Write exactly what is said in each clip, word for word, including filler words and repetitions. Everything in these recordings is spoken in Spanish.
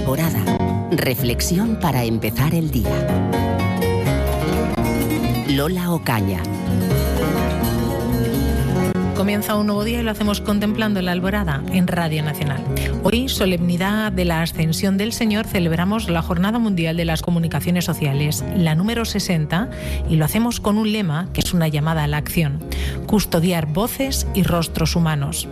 Alborada. Reflexión para empezar el día. Lola Ocaña. Comienza un nuevo día y lo hacemos contemplando la alborada en Radio Nacional. Hoy, solemnidad de la Ascensión del Señor, celebramos la Jornada Mundial de las Comunicaciones Sociales, la número sesenta, y lo hacemos con un lema que es una llamada a la acción: custodiar voces y rostros humanos.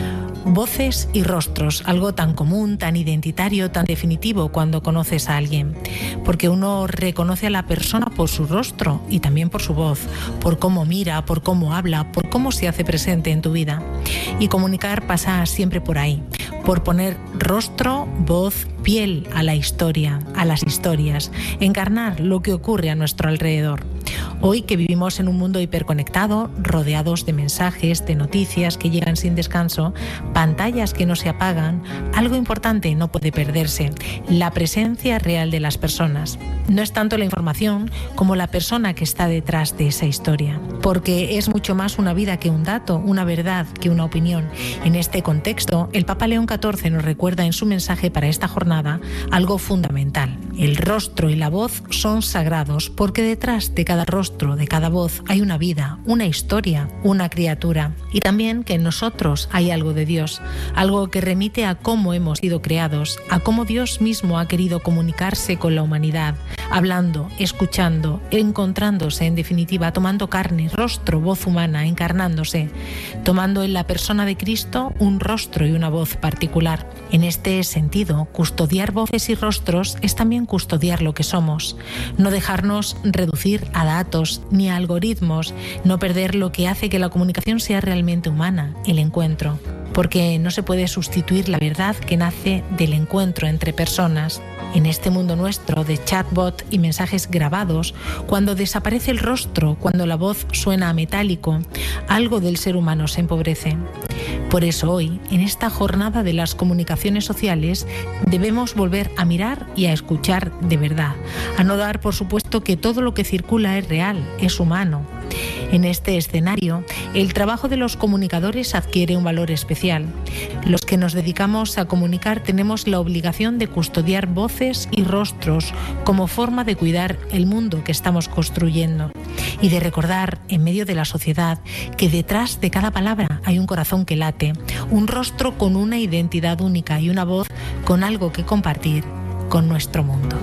Voces y rostros, algo tan común, tan identitario, tan definitivo cuando conoces a alguien. Porque uno reconoce a la persona por su rostro y también por su voz, por cómo mira, por cómo habla, por cómo se hace presente en tu vida. Y comunicar pasa siempre por ahí, por poner rostro, voz, piel a la historia, a las historias, encarnar lo que ocurre a nuestro alrededor. Hoy, que vivimos en un mundo hiperconectado, rodeados de mensajes, de noticias que llegan sin descanso, pantallas que no se apagan, algo importante no puede perderse: la presencia real de las personas. No es tanto la información como la persona que está detrás de esa historia, porque es mucho más una vida que un dato, una verdad que una opinión. En este contexto, el Papa León catorce nos recuerda en su mensaje para esta jornada algo fundamental: el rostro y la voz son sagrados, porque detrás de cada rostro, de cada voz, hay una vida, una historia, una criatura. Y también que en nosotros hay algo de Dios, algo que remite a cómo hemos sido creados, a cómo Dios mismo ha querido comunicarse con la humanidad, hablando, escuchando, encontrándose, en definitiva, tomando carne, rostro, voz humana, encarnándose, tomando en la persona de Cristo un rostro y una voz particular. En este sentido, custodiar voces y rostros es también custodiar lo que somos, no dejarnos reducir a datos ni a algoritmos, no perder lo que hace que la comunicación sea realmente humana, el encuentro, porque no se puede sustituir la verdad que nace del encuentro entre personas. En este mundo nuestro de chatbot y mensajes grabados, cuando desaparece el rostro, cuando la voz suena a metálico, algo del ser humano se empobrece. Por eso hoy, en esta jornada de las comunicaciones sociales, debemos volver a mirar y a escuchar de verdad, a no dar por supuesto que todo lo que circula es real, es humano. En este escenario, el trabajo de los comunicadores adquiere un valor especial. Los que nos dedicamos a comunicar tenemos la obligación de custodiar voces y rostros como forma de cuidar el mundo que estamos construyendo y de recordar en medio de la sociedad que detrás de cada palabra hay un corazón que late, un rostro con una identidad única y una voz con algo que compartir con nuestro mundo.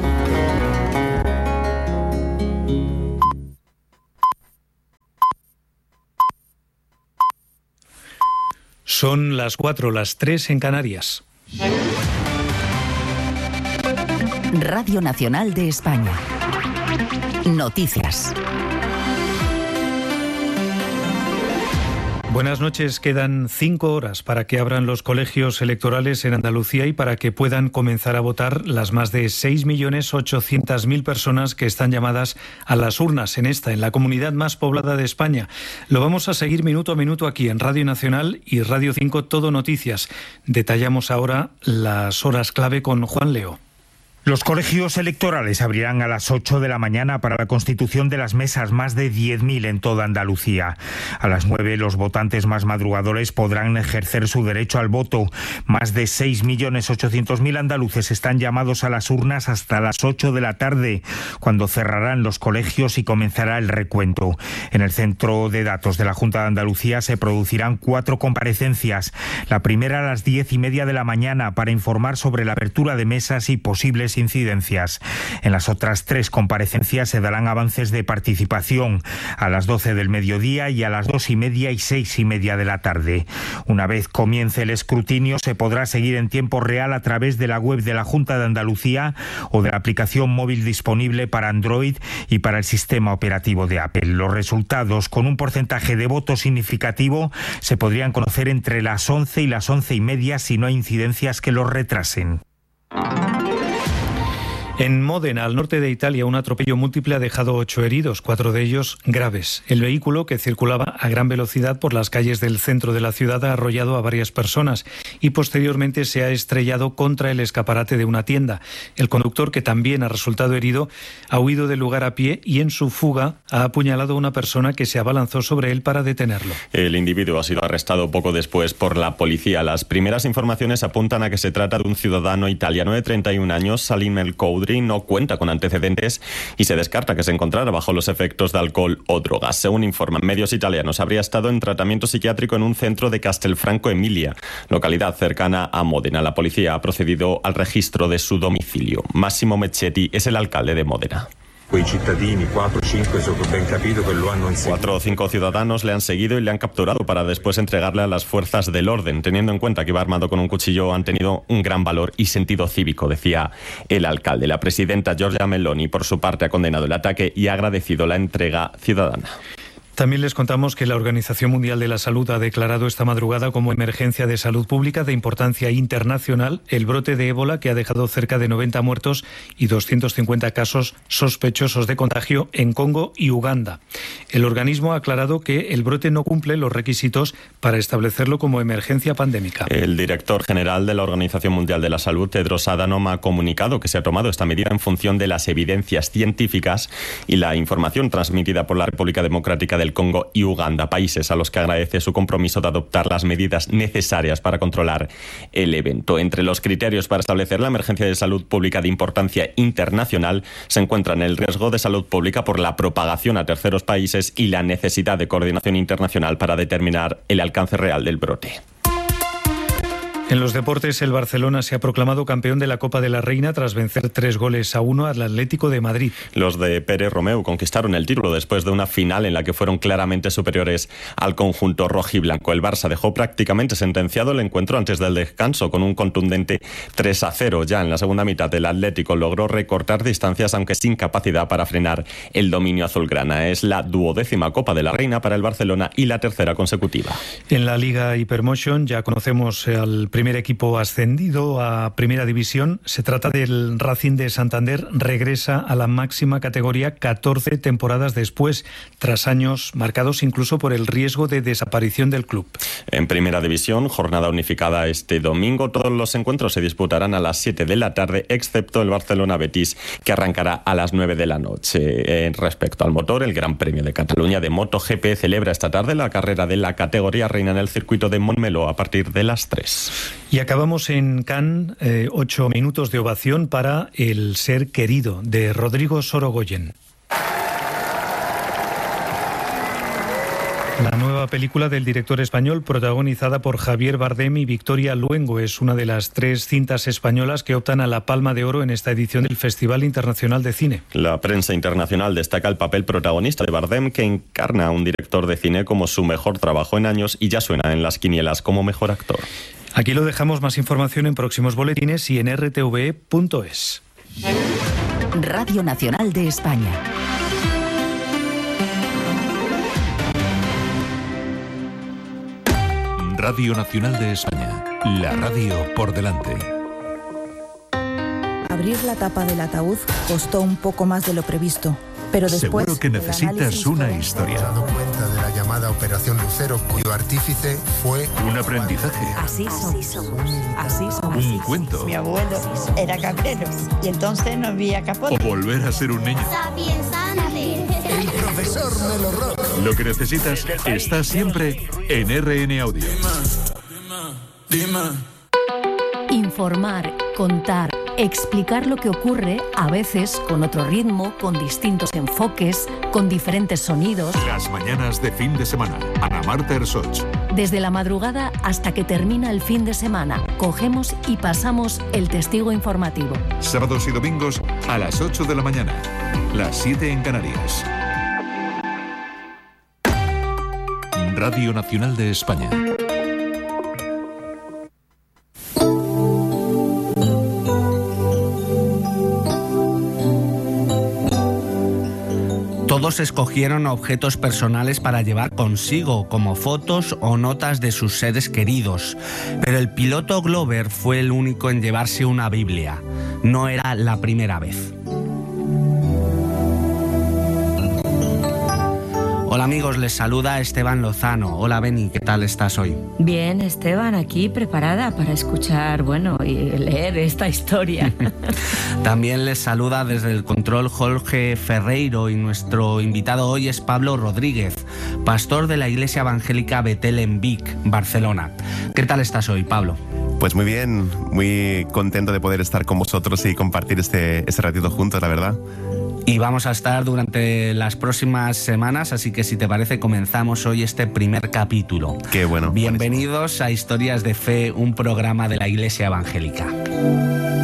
Son las cuatro, las tres en Canarias. Radio Nacional de España. Noticias. Buenas noches. Quedan cinco horas para que abran los colegios electorales en Andalucía y para que puedan comenzar a votar las más de seis millones ochocientas mil personas que están llamadas a las urnas en esta, en la comunidad más poblada de España. Lo vamos a seguir minuto a minuto aquí en Radio Nacional y Radio cinco Todo Noticias. Detallamos ahora las horas clave con Juan Leo. Los colegios electorales abrirán a las ocho de la mañana para la constitución de las mesas, más de diez mil en toda Andalucía. A las nueve, los votantes más madrugadores podrán ejercer su derecho al voto. Más de seis millones ochocientos mil andaluces están llamados a las urnas hasta las ocho de la tarde, cuando cerrarán los colegios y comenzará el recuento. En el centro de datos de la Junta de Andalucía se producirán cuatro comparecencias. La primera a las diez y media de la mañana para informar sobre la apertura de mesas y posibles incidencias. En las otras tres comparecencias se darán avances de participación a las doce del mediodía y a las dos y media y seis y media de la tarde. Una vez comience el escrutinio, se podrá seguir en tiempo real a través de la web de la Junta de Andalucía o de la aplicación móvil disponible para Android y para el sistema operativo de Apple. Los resultados, con un porcentaje de voto significativo, se podrían conocer entre las once y las once y media si no hay incidencias que los retrasen. En Módena, al norte de Italia, un atropello múltiple ha dejado ocho heridos, cuatro de ellos graves. El vehículo, que circulaba a gran velocidad por las calles del centro de la ciudad, ha arrollado a varias personas y posteriormente se ha estrellado contra el escaparate de una tienda. El conductor, que también ha resultado herido, ha huido del lugar a pie y en su fuga ha apuñalado a una persona que se abalanzó sobre él para detenerlo. El individuo ha sido arrestado poco después por la policía. Las primeras informaciones apuntan a que se trata de un ciudadano italiano de treinta y un años. Salim El Koudri no cuenta con antecedentes y se descarta que se encontrara bajo los efectos de alcohol o drogas. Según informan medios italianos, habría estado en tratamiento psiquiátrico en un centro de Castelfranco Emilia, localidad cercana a Módena. La policía ha procedido al registro de su domicilio. Massimo Meccetti es el alcalde de Módena. Cuatro o cinco ciudadanos le han seguido y le han capturado para después entregarle a las fuerzas del orden. Teniendo en cuenta que iba armado con un cuchillo, han tenido un gran valor y sentido cívico, decía el alcalde. La presidenta Giorgia Meloni, por su parte, ha condenado el ataque y ha agradecido la entrega ciudadana. También les contamos que la Organización Mundial de la Salud ha declarado esta madrugada como emergencia de salud pública de importancia internacional el brote de ébola, que ha dejado cerca de noventa muertos y doscientos cincuenta casos sospechosos de contagio en Congo y Uganda. El organismo ha aclarado que el brote no cumple los requisitos para establecerlo como emergencia pandémica. El director general de la Organización Mundial de la Salud, Tedros Adhanom, ha comunicado que se ha tomado esta medida en función de las evidencias científicas y la información transmitida por la República Democrática del Congo y Uganda, países a los que agradece su compromiso de adoptar las medidas necesarias para controlar el evento. Entre los criterios para establecer la emergencia de salud pública de importancia internacional se encuentran el riesgo de salud pública por la propagación a terceros países y la necesidad de coordinación internacional para determinar el alcance real del brote. En los deportes, el Barcelona se ha proclamado campeón de la Copa de la Reina tras vencer tres goles a uno al Atlético de Madrid. Los de Pérez Romeu conquistaron el título después de una final en la que fueron claramente superiores al conjunto rojiblanco. El Barça dejó prácticamente sentenciado el encuentro antes del descanso con un contundente tres a cero. Ya en la segunda mitad, el Atlético logró recortar distancias, aunque sin capacidad para frenar el dominio azulgrana. Es la duodécima Copa de la Reina para el Barcelona y la tercera consecutiva. En la Liga Hypermotion ya conocemos al primer primer equipo ascendido a Primera División. Se trata del Racing de Santander. Regresa a la máxima categoría catorce temporadas después, tras años marcados incluso por el riesgo de desaparición del club. En Primera División, jornada unificada este domingo. Todos los encuentros se disputarán a las siete de la tarde, excepto el Barcelona-Betis, que arrancará a las nueve de la noche. En respecto al motor, el Gran Premio de Cataluña de MotoGP celebra esta tarde la carrera de la categoría reina en el circuito de Montmeló a partir de las tres. Y acabamos en Cannes, eh, ocho minutos de ovación para El ser querido, de Rodrigo Sorogoyen. La nueva película del director español, protagonizada por Javier Bardem y Victoria Luengo, es una de las tres cintas españolas que optan a la Palma de Oro en esta edición del Festival Internacional de Cine. La prensa internacional destaca el papel protagonista de Bardem, que encarna a un director de cine como su mejor trabajo en años y ya suena en las quinielas como mejor actor. Aquí lo dejamos. Más información en próximos boletines y en r t v e punto es. Radio Nacional de España. Radio Nacional de España, la radio por delante. Abrir la tapa del ataúd costó un poco más de lo previsto, pero después... Seguro que necesitas una historia. Hemos dado cuenta de la llamada Operación Lucero, cuyo artífice fue... Un aprendizaje. Así somos. Así somos. Un cuento. Mi abuelo era cabrero y entonces no había capote. O volver a ser un niño. El profesor Melo Rock. Lo que necesitas está siempre en R N Audio. Informar, contar, explicar lo que ocurre, a veces con otro ritmo, con distintos enfoques, con diferentes sonidos. Las mañanas de fin de semana. Ana Marta Ersoch. Desde la madrugada hasta que termina el fin de semana, cogemos y pasamos el testigo informativo. Sábados y domingos a las ocho de la mañana. Las siete en Canarias. Radio Nacional de España. Todos escogieron objetos personales para llevar consigo, como fotos o notas de sus seres queridos. Pero el piloto Glover fue el único en llevarse una Biblia. No era la primera vez. Hola amigos, les saluda Esteban Lozano. Hola Beni, ¿qué tal estás hoy? Bien, Esteban, aquí preparada para escuchar, bueno, y leer esta historia. También les saluda desde el control Jorge Ferreiro y nuestro invitado hoy es Pablo Rodríguez, pastor de la Iglesia Evangélica Betel en Vic, Barcelona. ¿Qué tal estás hoy, Pablo? Pues muy bien, muy contento de poder estar con vosotros y compartir este, este ratito juntos, la verdad. Y vamos a estar durante las próximas semanas, así que si te parece comenzamos hoy este primer capítulo. Qué bueno. Bienvenidos buenísimo. A Historias de Fe, un programa de la Iglesia Evangélica.